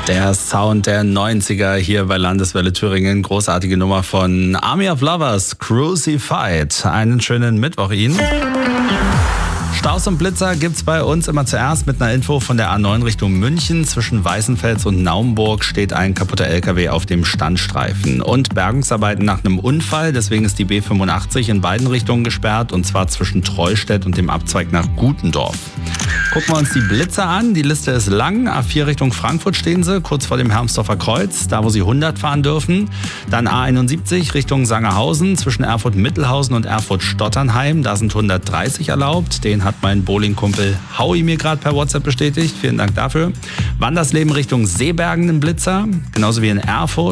Der Sound der 90er hier bei Landeswelle Thüringen. Großartige Nummer von Army of Lovers, Crucified. Einen schönen Mittwoch Ihnen. Staus und Blitzer gibt's bei uns immer zuerst mit einer Info von der A9 Richtung München. Zwischen Weißenfels und Naumburg steht ein kaputter LKW auf dem Standstreifen. Und Bergungsarbeiten nach einem Unfall, deswegen ist die B85 in beiden Richtungen gesperrt, und zwar zwischen Treustedt und dem Abzweig nach Gutendorf. Gucken wir uns die Blitzer an. Die Liste ist lang. A4 Richtung Frankfurt stehen sie, kurz vor dem Hermsdorfer Kreuz, da wo sie 100 fahren dürfen. Dann A71 Richtung Sangerhausen, zwischen Erfurt-Mittelhausen und Erfurt-Stotternheim. Da sind 130 erlaubt. Den hat mein Bowlingkumpel Howie mir gerade per WhatsApp bestätigt. Vielen Dank dafür. Wandersleben Richtung Seebergen ein Blitzer, genauso wie in Erfurt.